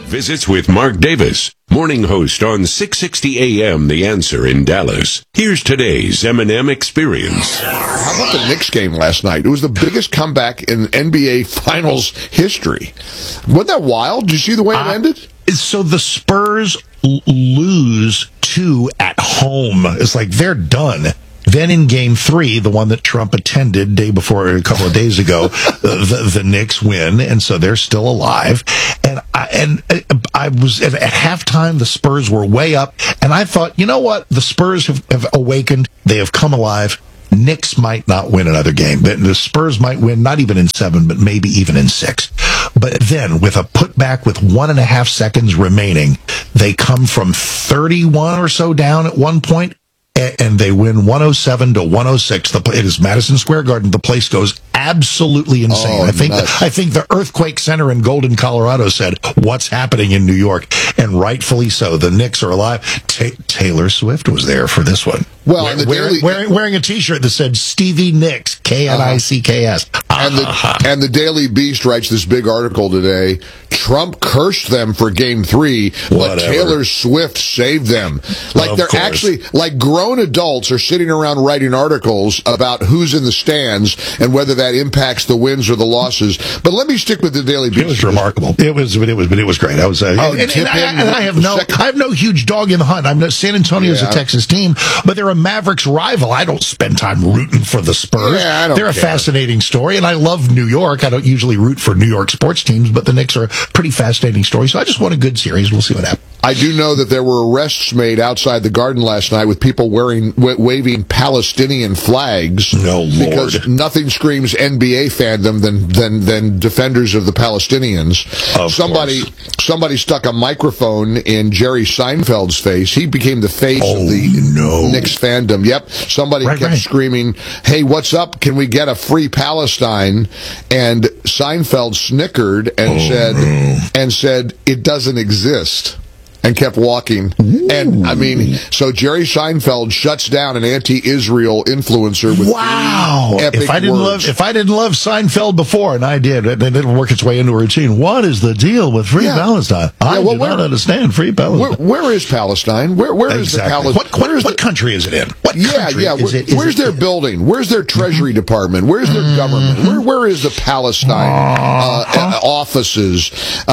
Visits with Mark Davis, morning host on 660 AM The Answer in Dallas. Here's today's M&M Experience. How about the Knicks game last night? It was the biggest comeback in NBA Finals history. Wasn't that wild? Did you see the way it ended? So the Spurs lose 2 at home. It's like they're done. Then in Game 3, the one that Trump attended day before, a couple of days ago, the Knicks win, and so they're still alive. And I was at halftime. The Spurs were way up, and I thought, you know what? The Spurs have awakened. They have come alive. Knicks might not win another game. The Spurs might win, not even in 7, but maybe even in 6. But then, with a putback with 1.5 seconds remaining, they come from 31 or so down at one point, and they win 107-106. It is Madison Square Garden. The place goes absolutely insane. I think the Earthquake Center in Golden, Colorado said, "What's happening in New York?" And rightfully so. The Knicks are alive. Taylor Swift was there for this one. Well, wearing a T-shirt that said Stevie Nicks, K-N-I-C-K-S. And the Daily Beast writes this big article today. Trump cursed them for Game 3, but Taylor Swift saved them. Like they're actually, like grown adults are sitting around writing articles about who's in the stands and whether that impacts the wins or the losses. But let me stick with the Daily Beast. It was remarkable. It was great. I was, I have no huge dog in the hunt. San Antonio's a Texas team, but they're a Mavericks rival. I don't spend time rooting for the Spurs. They're a fascinating story, and I love New York. I don't usually root for New York sports teams, but the Knicks are a pretty fascinating story. So I just want a good series. We'll see what happens. I do know that there were arrests made outside the Garden last night with people waving Palestinian flags. No, Lord. Because nothing screams NBA fandom than defenders of the Palestinians. Somebody stuck a microphone in Jerry Seinfeld's face. He became the face of the Knicks fandom. Yep. Somebody kept screaming, "Hey, what's up? Can we get a free Palestine?" And Seinfeld snickered and said, "It doesn't exist." And kept walking. Ooh. And, I mean, so Jerry Seinfeld shuts down an anti-Israel influencer with epic if I didn't love Seinfeld before, and I did, it didn't work its way into a routine. What is the deal with Free Palestine? I do not understand Free Palestine. Where is Palestine? Where is the Palestine? What country is it in? Where's their building? Where's their Treasury Department? Where's their government? Where is the Palestine offices?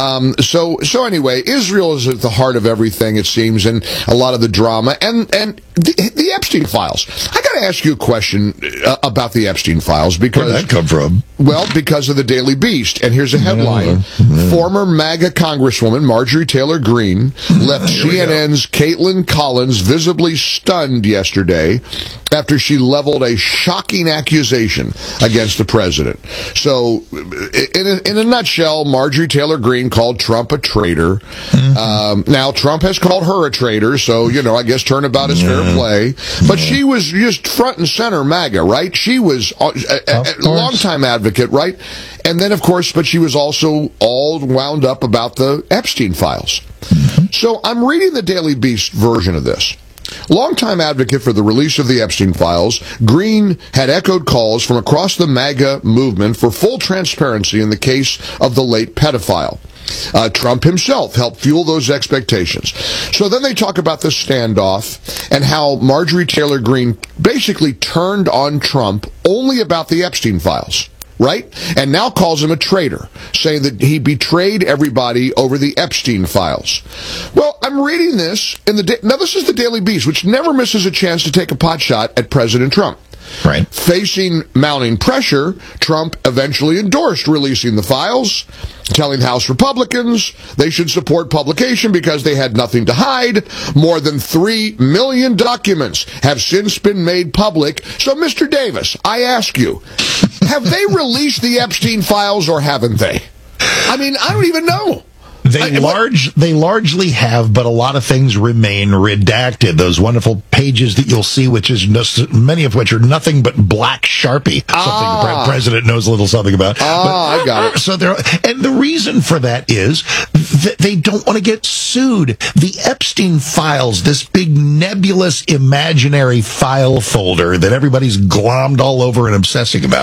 So anyway, Israel is at the heart of everything, it seems, and a lot of the drama and the Epstein files. I got to ask you a question about the Epstein files because where'd that come from? Well, because of the Daily Beast, and here's a headline: Former MAGA Congresswoman Marjorie Taylor Greene left CNN's Caitlin Collins visibly stunned yesterday after she leveled a shocking accusation against the president. So, in a nutshell, Marjorie Taylor Greene called Trump a traitor. Now, Trump has called her a traitor, so, I guess turnabout is fair play. But she was just front and center MAGA, right? She was a longtime advocate, right? And then, of course, but she was also all wound up about the Epstein files. So I'm reading the Daily Beast version of this. Longtime advocate for the release of the Epstein files, Greene had echoed calls from across the MAGA movement for full transparency in the case of the late pedophile. Trump himself helped fuel those expectations. So then they talk about the standoff and how Marjorie Taylor Greene basically turned on Trump only about the Epstein files. Right? And now calls him a traitor, saying that he betrayed everybody over the Epstein files. Well, I'm reading this now this is the Daily Beast, which never misses a chance to take a pot shot at President Trump. Right. Facing mounting pressure, Trump eventually endorsed releasing the files, telling House Republicans they should support publication because they had nothing to hide. More than 3 million documents have since been made public. So, Mr. Davis, I ask you, have they released the Epstein files or haven't they? I mean, I don't even know. They largely have, but a lot of things remain redacted. Those wonderful pages that you'll see, which is many of which are nothing but black Sharpie. Something the president knows a little something about. I got it. So and the reason for that is that they don't want to get sued. The Epstein files, this big nebulous imaginary file folder that everybody's glommed all over and obsessing about,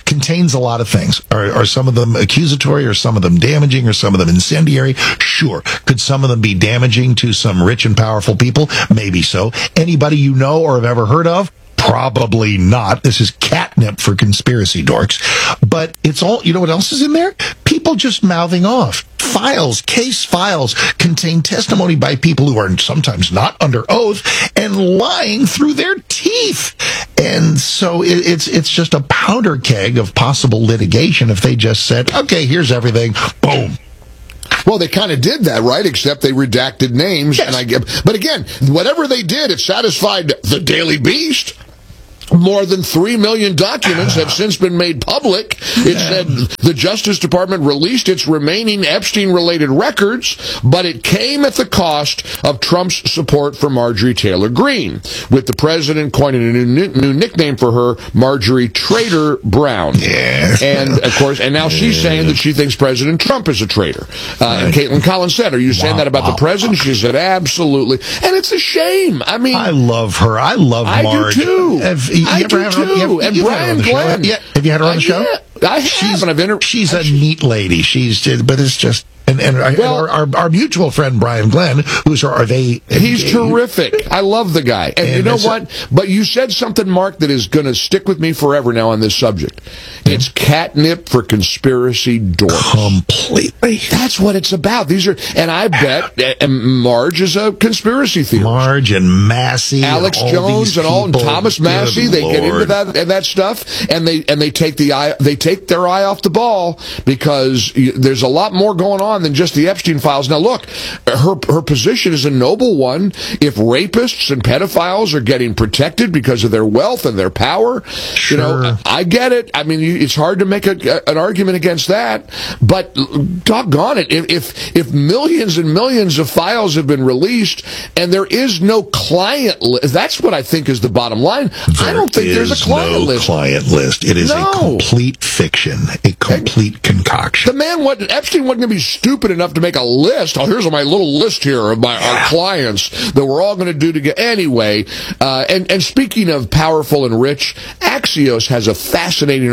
contains a lot of things. Are some of them accusatory, or some of them damaging, or some of them incendiary? Sure. Could some of them be damaging to some rich and powerful people? Maybe so. Anybody you know or have ever heard of? Probably not. This is catnip for conspiracy dorks. But it's all, you know what else is in there? People just mouthing off. Case files contain testimony by people who are sometimes not under oath and lying through their teeth. And so it's just a powder keg of possible litigation if they just said, okay, here's everything. Boom. Well, they kind of did that, right? Except they redacted names. Yes. But again, whatever they did, it satisfied the Daily Beast. More than 3 million documents have since been made public. It said the Justice Department released its remaining Epstein-related records, but it came at the cost of Trump's support for Marjorie Taylor Greene, with the president coining a new nickname for her, Marjorie Traitor Brown. Yes. And, of course, and now she's saying that she thinks President Trump is a traitor. And Caitlin Collins said, are you saying that about the president? She said, absolutely. And it's a shame. I mean, I love her. I love Marge. I do too. I do too. And Brian Glenn. Yeah. Have you had her on the show? Yeah, I have. She's a neat lady. But it's just... And our mutual friend Brian Glenn, he's terrific. I love the guy. And you know what? But you said something, Mark, that is going to stick with me forever now on this subject. It's catnip for conspiracy dorks. Completely. That's what it's about. And I bet Marge is a conspiracy theorist. Marge and Massey, Alex Jones, and Thomas Massey. They get into that stuff, and they take their eye off the ball, because there's a lot more going on than just the Epstein files. Now, look, her position is a noble one. If rapists and pedophiles are getting protected because of their wealth and their power, sure. You know, I get it. I mean, it's hard to make an argument against that. But doggone it, if millions and millions of files have been released and there is no client list, that's what I think is the bottom line. I don't think there's a client list. Client list. It is a complete fiction, a complete concoction. The man, Epstein wasn't going to be stupid enough to make a list. Oh, here's my little list here of our clients that we're all going to do together. Anyway, and speaking of powerful and rich, Axios has a fascinating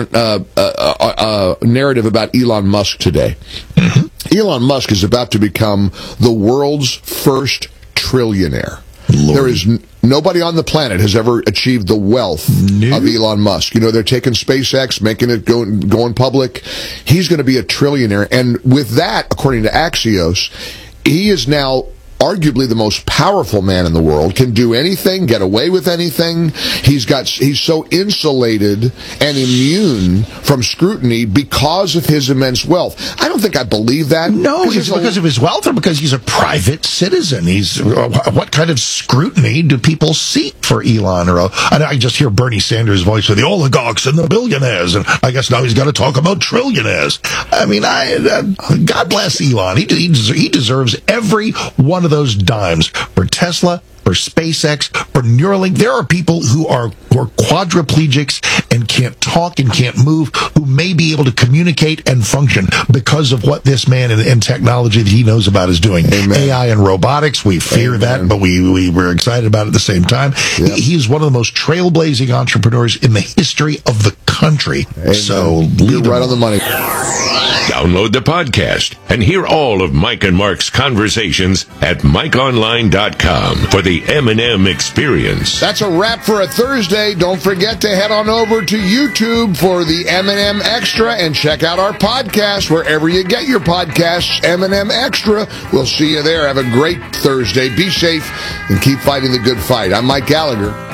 narrative about Elon Musk today. Mm-hmm. Elon Musk is about to become the world's first trillionaire. Lord. There is nobody on the planet has ever achieved the wealth of Elon Musk. You know, they're taking SpaceX, making it going public. He's going to be a trillionaire. And with that, according to Axios, he is now arguably the most powerful man in the world, can do anything, get away with anything. He's so insulated and immune from scrutiny because of his immense wealth. I don't think I believe that. No, it's because of his wealth, or because he's a private citizen. What kind of scrutiny do people seek for Elon? I just hear Bernie Sanders' voice for the oligarchs and the billionaires, and I guess now he's got to talk about trillionaires. I mean, God bless Elon. He deserves every one of those dimes for Tesla, for SpaceX, for Neuralink. There are people who are quadriplegics and can't talk and can't move, who may be able to communicate and function because of what this man and technology that he knows about is doing. Amen. AI and robotics, we fear that, but we were excited about it at the same time. Yep. He is one of the most trailblazing entrepreneurs in the history of the country. Amen. So you're right on the money. Download the podcast and hear all of Mike and Mark's conversations at MikeOnline.com for the M&M experience. That's a wrap for a Thursday. Don't forget to head on over to YouTube for the M&M Extra and check out our podcast wherever you get your podcasts, M&M Extra. We'll see you there. Have a great Thursday. Be safe and keep fighting the good fight. I'm Mike Gallagher.